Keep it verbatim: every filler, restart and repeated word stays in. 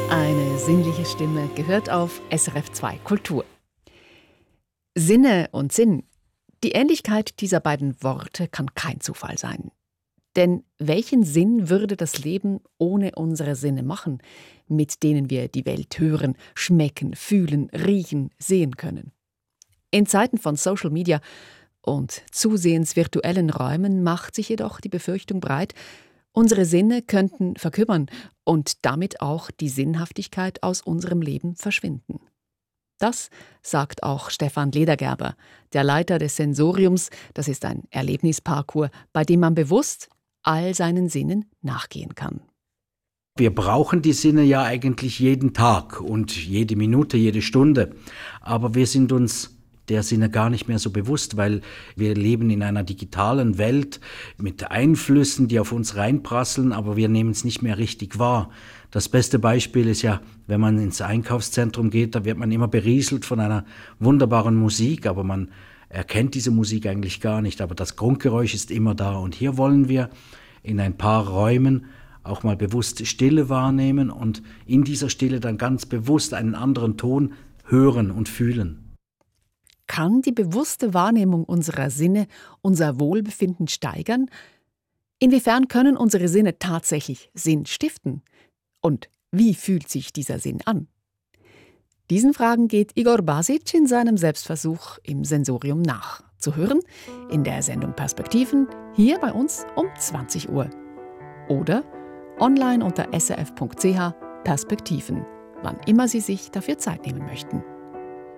Eine sinnliche Stimme gehört auf S R F zwei Kultur. Sinne und Sinn. Die Ähnlichkeit dieser beiden Worte kann kein Zufall sein. Denn welchen Sinn würde das Leben ohne unsere Sinne machen, mit denen wir die Welt hören, schmecken, fühlen, riechen, sehen können? In Zeiten von Social Media und zusehends virtuellen Räumen macht sich jedoch die Befürchtung breit, unsere Sinne könnten verkümmern und damit auch die Sinnhaftigkeit aus unserem Leben verschwinden. Das sagt auch Stefan Ledergerber, der Leiter des Sensoriums. Das ist ein Erlebnisparcours, bei dem man bewusst all seinen Sinnen nachgehen kann. Wir brauchen die Sinne ja eigentlich jeden Tag und jede Minute, jede Stunde. Aber wir sind uns der Sinne gar nicht mehr so bewusst, weil wir leben in einer digitalen Welt mit Einflüssen, die auf uns reinprasseln, aber wir nehmen es nicht mehr richtig wahr. Das beste Beispiel ist ja, wenn man ins Einkaufszentrum geht, da wird man immer berieselt von einer wunderbaren Musik, aber man erkennt diese Musik eigentlich gar nicht, aber das Grundgeräusch ist immer da. Und hier wollen wir in ein paar Räumen auch mal bewusst Stille wahrnehmen und in dieser Stille dann ganz bewusst einen anderen Ton hören und fühlen. Kann die bewusste Wahrnehmung unserer Sinne unser Wohlbefinden steigern? Inwiefern können unsere Sinne tatsächlich Sinn stiften? Und wie fühlt sich dieser Sinn an? Diesen Fragen geht Igor Basic in seinem Selbstversuch im Sensorium nach. Zu hören in der Sendung Perspektiven, hier bei uns um zwanzig Uhr. Oder online unter s r f punkt c h Perspektiven, wann immer Sie sich dafür Zeit nehmen möchten.